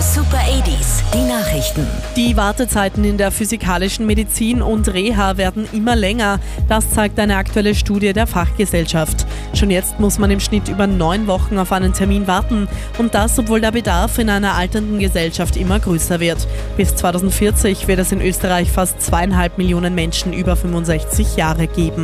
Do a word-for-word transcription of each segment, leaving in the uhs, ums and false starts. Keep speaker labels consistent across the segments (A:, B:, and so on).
A: Super achtziger, die Nachrichten.
B: Die Wartezeiten in der physikalischen Medizin und Reha werden immer länger. Das zeigt eine aktuelle Studie der Fachgesellschaft. Schon jetzt muss man im Schnitt über neun Wochen auf einen Termin warten. Und das, obwohl der Bedarf in einer alternden Gesellschaft immer größer wird. Bis zweitausendvierzig wird es in Österreich fast zweieinhalb Millionen Menschen über fünfundsechzig Jahre geben.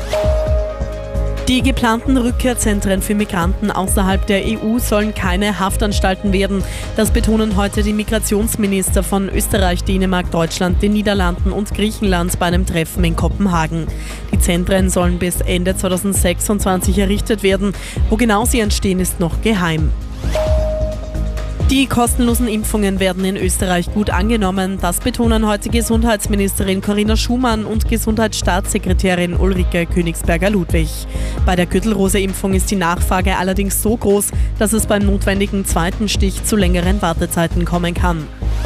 B: Die geplanten Rückkehrzentren für Migranten außerhalb der E U sollen keine Haftanstalten werden. Das betonen heute die Migrationsminister von Österreich, Dänemark, Deutschland, den Niederlanden und Griechenland bei einem Treffen in Kopenhagen. Die Zentren sollen bis Ende zweitausendsechsundzwanzig errichtet werden. Wo genau sie entstehen, ist noch geheim. Die kostenlosen Impfungen werden in Österreich gut angenommen. Das betonen heute Gesundheitsministerin Corinna Schumann und Gesundheitsstaatssekretärin Ulrike Königsberger-Ludwig. Bei der Gürtelrose-Impfung ist die Nachfrage allerdings so groß, dass es beim notwendigen zweiten Stich zu längeren Wartezeiten kommen kann.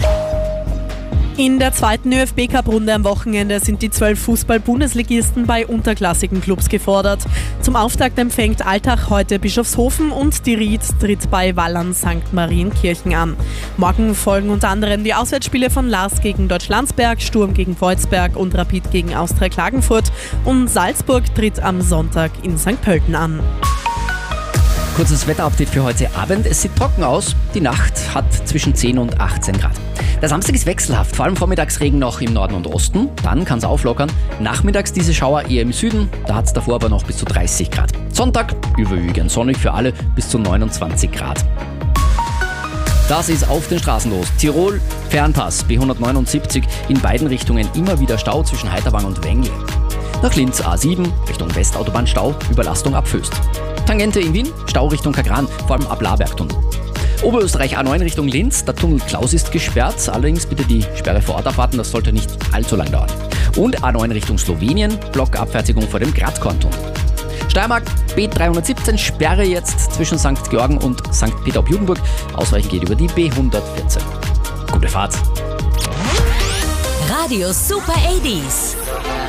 B: In der zweiten ÖFB-Cup-Runde am Wochenende sind die zwölf Fußball-Bundesligisten bei unterklassigen Clubs gefordert. Zum Auftakt empfängt Altach heute Bischofshofen und die Ried tritt bei Wallern Sankt Marienkirchen an. Morgen folgen unter anderem die Auswärtsspiele von Lars gegen Deutschlandsberg, Sturm gegen Volzberg und Rapid gegen Austria Klagenfurt und Salzburg tritt am Sonntag in Sankt Pölten an.
C: Kurzes Wetterupdate für heute Abend. Es sieht trocken aus. Die Nacht hat zwischen zehn und achtzehn Grad. Der Samstag ist wechselhaft, vor allem Vormittagsregen noch im Norden und Osten. Dann kann es auflockern. Nachmittags diese Schauer eher im Süden. Da hat es davor aber noch bis zu dreißig Grad. Sonntag überwiegend sonnig für alle bis zu neunundzwanzig Grad. Das ist auf den Straßen los. Tirol, Fernpass, B hundertneunundsiebzig, in beiden Richtungen immer wieder Stau zwischen Heiterwang und Wengle. Nach Linz A sieben, Richtung Westautobahn Stau, Überlastung ab Föst. Tangente in Wien, Stau Richtung Kagran, vor allem ab Labergtunnel. Oberösterreich A neun Richtung Linz, der Tunnel Klaus ist gesperrt, allerdings bitte die Sperre vor Ort abwarten, das sollte nicht allzu lang dauern. Und A neun Richtung Slowenien, Blockabfertigung vor dem Grazkorntunnel. Steiermark, B dreihundertsiebzehn, Sperre jetzt zwischen Sankt Georgen und Sankt Peter ob Judenburg, Ausweichen geht über die B hundertvierzehn. Gute Fahrt!
A: Radio Super achtziger.